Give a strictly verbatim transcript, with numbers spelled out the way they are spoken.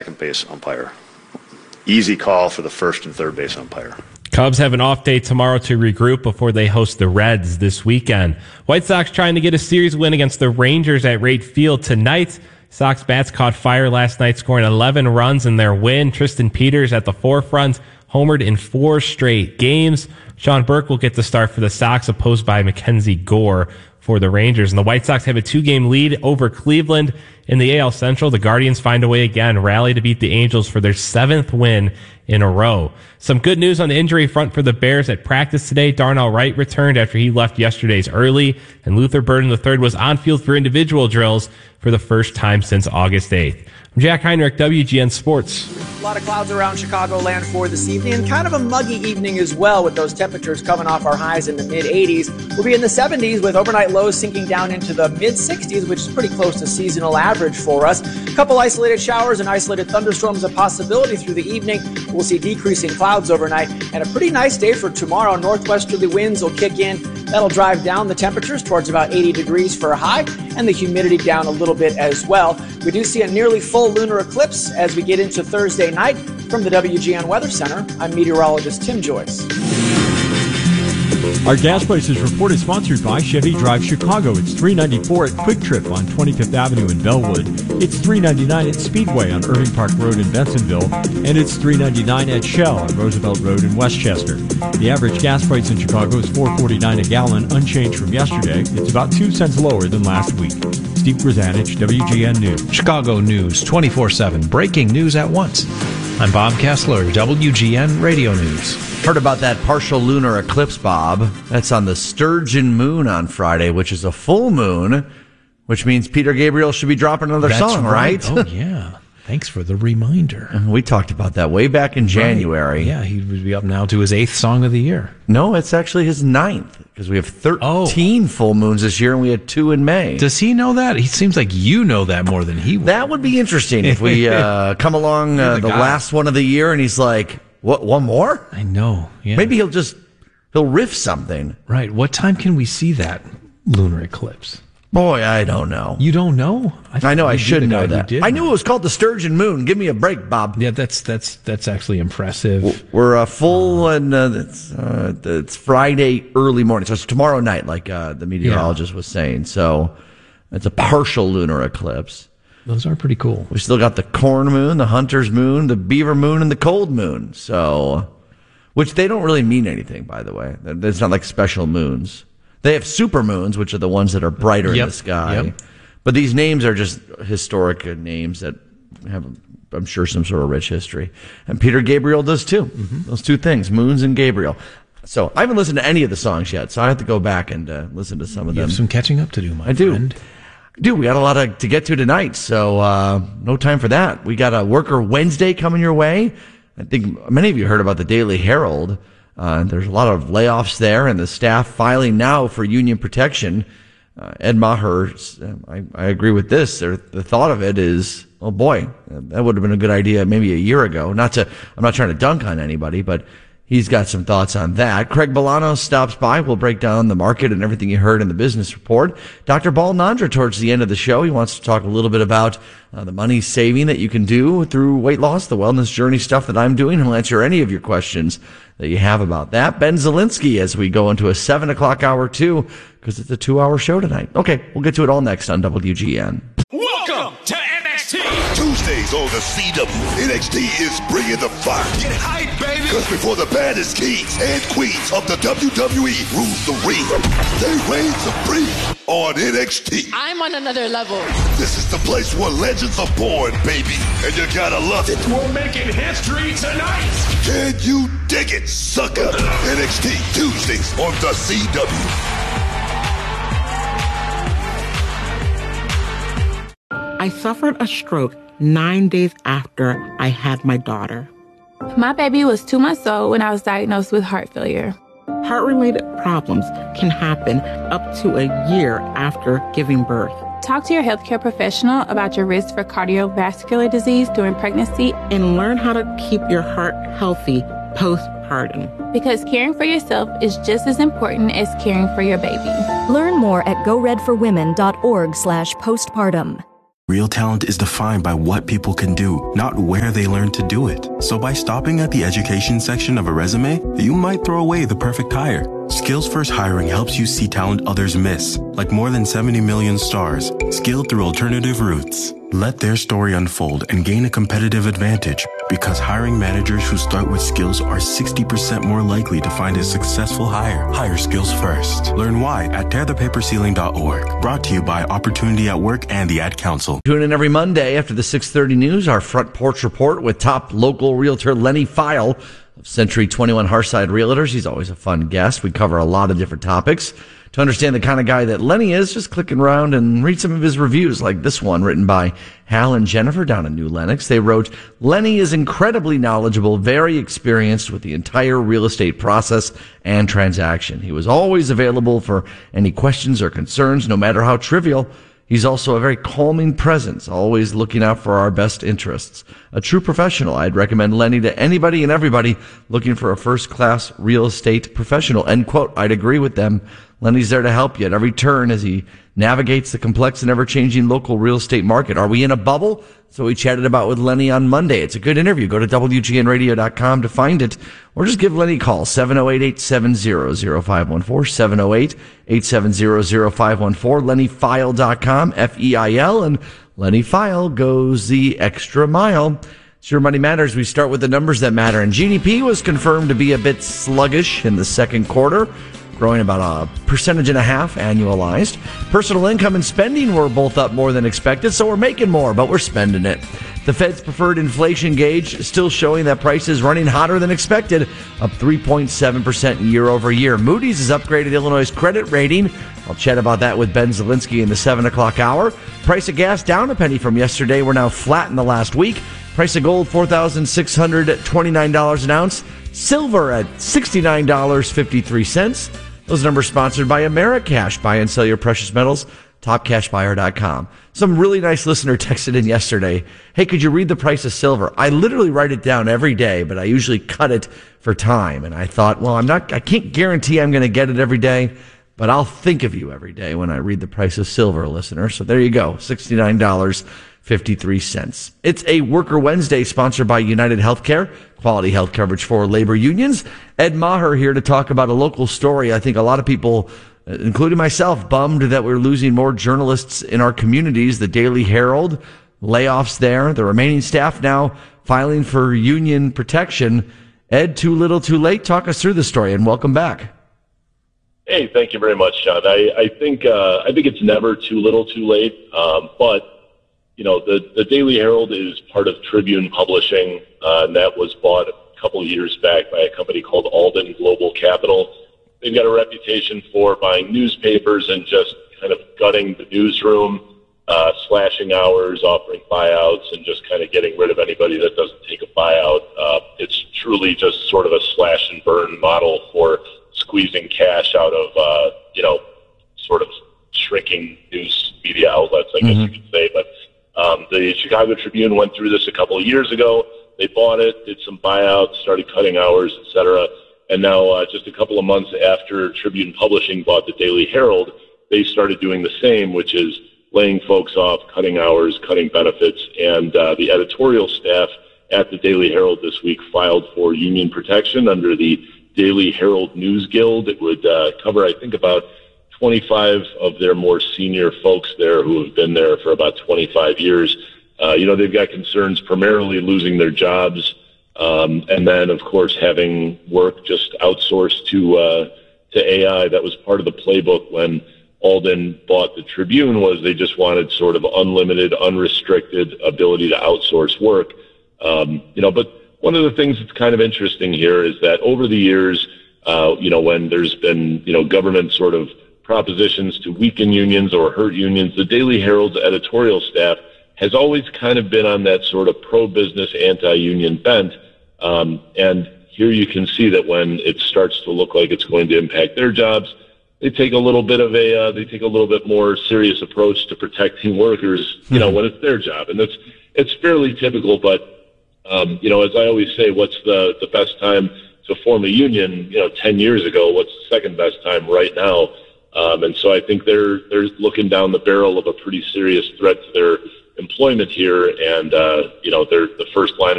second base umpire. Easy call for the first and third base umpire. Cubs have an off day tomorrow to regroup before they host the Reds this weekend. White Sox trying to get a series win against the Rangers at Wright Field tonight. Sox bats caught fire last night, scoring eleven runs in their win. Tristan Peters at the forefront, homered in four straight games. Sean Burke will get the start for the Sox, opposed by Mackenzie Gore for the Rangers. And the White Sox have a two-game lead over Cleveland in the A L Central. The Guardians find a way again, rally to beat the Angels for their seventh win in a row. Some good news on the injury front for the Bears at practice today. Darnell Wright returned after he left yesterday's early, and Luther Burden the third was on field for individual drills for the first time since August eighth. I'm Jack Heinrich, W G N Sports. A lot of clouds around Chicagoland for this evening, and kind of a muggy evening as well, with those temperatures coming off our highs in the mid eighties. We'll be in the seventies with overnight lows sinking down into the mid sixties, which is pretty close to seasonal average for us. A couple isolated showers and isolated thunderstorms a possibility through the evening. We'll see decreasing clouds overnight, and a pretty nice day for tomorrow. Northwesterly winds will kick in. That'll drive down the temperatures towards about eighty degrees for a high, and the humidity down a little bit as well. We do see a nearly full lunar eclipse as we get into Thursday night. From the W G N Weather Center, I'm meteorologist Tim Joyce. Our gas prices report is sponsored by Chevy Drive Chicago. It's three ninety-four at Quick Trip on twenty-fifth Avenue in Bellwood. It's three ninety-nine at Speedway on Irving Park Road in Bensonville. And it's three ninety-nine at Shell on Roosevelt Road in Westchester. The average gas price in Chicago is four forty-nine a gallon, unchanged from yesterday. It's about two cents lower than last week. Steve Grzanich, W G N News. Chicago News twenty-four seven. Breaking news at once. I'm Bob Kessler, W G N Radio News. Heard about that partial lunar eclipse, Bob? That's on the Sturgeon moon on Friday, which is a full moon, which means Peter Gabriel should be dropping another That's song, right? right? Oh, yeah. Thanks for the reminder. We talked about that way back in January. Right. Yeah, he would be up now to his eighth song of the year. No, it's actually his ninth, because we have thirteen oh. full moons this year, and we had two in May. Does he know that? He seems like you know that more than he would. That would be interesting if we uh, come along uh, the, the last one of the year, and he's like, "What? One more?" I know. Yeah. Maybe he'll just he'll riff something. Right. What time can we see that lunar eclipse? Boy, I don't know. You don't know? I, I know I should know that. I knew it was called the Sturgeon Moon. Give me a break, Bob. Yeah, that's that's that's actually impressive. We're uh, full, uh, and uh, it's, uh, it's Friday early morning, so it's tomorrow night, like uh, the meteorologist yeah. was saying. So it's a partial lunar eclipse. Those are pretty cool. We still got the corn moon, the hunter's moon, the beaver moon, and the cold moon. So, which they don't really mean anything, by the way. It's not like special moons. They have super moons, which are the ones that are brighter yep. in the sky. Yep. But these names are just historic names that have, I'm sure, some sort of rich history. And Peter Gabriel does too. Mm-hmm. Those two things, moons and Gabriel. So I haven't listened to any of the songs yet, so I have to go back and uh, listen to some of you them. You have some catching up to do, my I friend. do. I do. We got a lot of, to get to tonight, so uh, no time for that. We got a Worker Wednesday coming your way. I think many of you heard about the Daily Herald. Uh, there's a lot of layoffs there, and the staff filing now for union protection. Uh, Ed Maher, I, I agree with this. There, the thought of it is, oh boy, that would have been a good idea maybe a year ago. Not to, I'm not trying to dunk on anybody, but he's got some thoughts on that. Craig Bolano stops by. We'll break down the market and everything you heard in the business report. Doctor Balnandra towards the end of the show. He wants to talk a little bit about uh, the money saving that you can do through weight loss, the wellness journey stuff that I'm doing. He'll answer any of your questions that you have about that. Ben Zielinski as we go into a seven o'clock hour too, because it's a two hour show tonight. Okay, we'll get to it all next on W G N. Welcome to N X T. Tuesdays on the C W. N X T is bringing the fire. Get hype, baby. Because before the baddest kings and queens of the W W E rules the ring, they reign supreme on N X T. I'm on another level. This is the place where legends are born, baby. And you gotta love it. We're making history tonight. Can you dig it, sucker? N X T Tuesdays on the C W. I suffered a stroke nine days after I had my daughter. My baby was two months old when I was diagnosed with heart failure. Heart-related problems can happen up to a year after giving birth. Talk to your healthcare professional about your risk for cardiovascular disease during pregnancy and learn how to keep your heart healthy postpartum. Because caring for yourself is just as important as caring for your baby. Learn more at go red for women dot org slash postpartum. Real talent is defined by what people can do, not where they learn to do it. So by stopping at the education section of a resume, you might throw away the perfect hire. Skills First Hiring helps you see talent others miss, like more than seventy million stars, skilled through alternative routes. Let their story unfold and gain a competitive advantage, because hiring managers who start with skills are sixty percent more likely to find a successful hire. Hire skills first. Learn why at tear the paper ceiling dot org. Brought to you by Opportunity at Work and the Ad Council. Tune in every Monday after the six thirty news, our Front Porch Report with top local realtor Lenny File of Century twenty-one Hearthside Realtors. He's always a fun guest. We cover a lot of different topics. To understand the kind of guy that Lenny is, just click around and read some of his reviews, like this one written by Hal and Jennifer down in New Lenox. They wrote, Lenny is incredibly knowledgeable, very experienced with the entire real estate process and transaction. He was always available for any questions or concerns, no matter how trivial. He's also a very calming presence, always looking out for our best interests. A true professional. I'd recommend Lenny to anybody and everybody looking for a first-class real estate professional. End quote. I'd agree with them. Lenny's there to help you at every turn as he navigates the complex and ever-changing local real estate market. Are we in a bubble? So we chatted about with Lenny on Monday. It's a good interview. Go to W G N radio dot com to find it, or just give Lenny a call, seven oh eight, eight seven zero, zero five one four, seven oh eight, eight seven zero, zero five one four, lenny file dot com, F E I L, and Lenny File goes the extra mile. It's Your Money Matters. We start with the numbers that matter, and G D P was confirmed to be a bit sluggish in the second quarter, growing about a percentage and a half annualized. Personal income and spending were both up more than expected, so we're making more, but we're spending it. The Fed's preferred inflation gauge still showing that prices running hotter than expected, up three point seven percent year over year. Moody's has upgraded Illinois' credit rating. I'll chat about that with Ben Zielinski in the seven o'clock hour. Price of gas down a penny from yesterday. We're now flat in the last week. Price of gold, four thousand six hundred twenty-nine dollars an ounce. Silver at sixty-nine dollars and fifty-three cents. Those numbers sponsored by Americash. Buy and sell your precious metals. top cash buyer dot com. Some really nice listener texted in yesterday. Hey, could you read the price of silver? I literally write it down every day, but I usually cut it for time. And I thought, well, I'm not, I can't guarantee I'm going to get it every day, but I'll think of you every day when I read the price of silver, listener. So there you go. sixty-nine dollars and fifty-three cents. It's a Worker Wednesday sponsored by United Healthcare. Quality health coverage for labor unions. Ed Maher here to talk about a local story. I think a lot of people, including myself, bummed that we're losing more journalists in our communities. The Daily Herald, layoffs there. The remaining staff now filing for union protection. Ed, too little, too late. Talk us through the story, and welcome back. Hey, thank you very much, Sean. I, I think uh, I think it's never too little, too late. Um, but you know, the the Daily Herald is part of Tribune Publishing, uh, and that was bought a couple of years back by a company called Alden Global Capital. They've got a reputation for buying newspapers and just kind of gutting the newsroom, uh, slashing hours, offering buyouts, and just kind of getting rid of anybody that doesn't take a buyout. Uh, it's truly just sort of a slash and burn model for squeezing cash out of, uh, you know, sort of shrinking news media outlets, I guess mm-hmm. you could say. But um, the Chicago Tribune went through this a couple of years ago. They bought it, did some buyouts, started cutting hours, et cetera. And now, uh, just a couple of months after Tribune Publishing bought the Daily Herald, they started doing the same, which is laying folks off, cutting hours, cutting benefits. And uh, the editorial staff at the Daily Herald this week filed for union protection under the Daily Herald News Guild. It would uh, cover, I think, about twenty-five of their more senior folks there who have been there for about twenty-five years. Uh, you know, they've got concerns primarily losing their jobs, um, and then, of course, having work just outsourced to uh, to A I. That was part of the playbook when Alden bought the Tribune, was they just wanted sort of unlimited, unrestricted ability to outsource work. Um, you know, but one of the things that's kind of interesting here is that over the years, uh, you know, when there's been, you know, government sort of propositions to weaken unions or hurt unions, the Daily Herald's editorial staff has always kind of been on that sort of pro-business, anti-union bent. Um, and here you can see that when it starts to look like it's going to impact their jobs, they take a little bit of a, uh, they take a little bit more serious approach to protecting workers, you know, when it's their job. And that's, it's fairly typical, but, um, you know, as I always say, what's the, the best time to form a union, you know, ten years ago? What's the second best time right now? Um, and so I think they're, they're looking down the barrel of a pretty serious threat to their employment here, and uh, you know they're the first line of